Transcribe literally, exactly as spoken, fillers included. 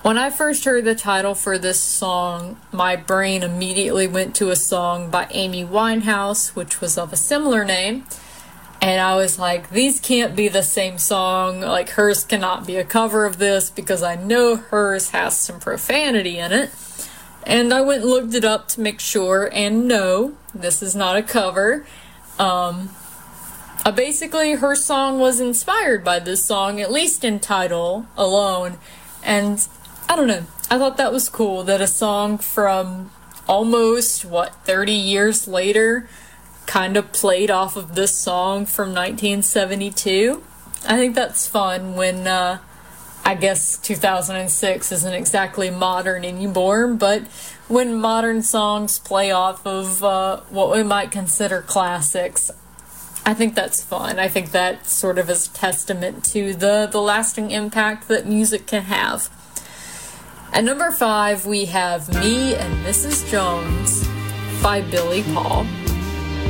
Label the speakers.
Speaker 1: When I first heard the title for this song, my brain immediately went to a song by Amy Winehouse, which was of a similar name. And I was like, these can't be the same song. Like, hers cannot be a cover of this because I know hers has some profanity in it. And I went and looked it up to make sure, and no, this is not a cover. Um, uh, basically, her song was inspired by this song, at least in title alone. And I don't know, I thought that was cool that a song from almost, what, thirty years later kind of played off of this song from nineteen seventy-two. I think that's fun when, uh, I guess two thousand six isn't exactly modern anymore, but when modern songs play off of uh, what we might consider classics, I think that's fun. I think that sort of is a testament to the, the lasting impact that music can have. At number five, we have Me and Missus Jones by Billy Paul.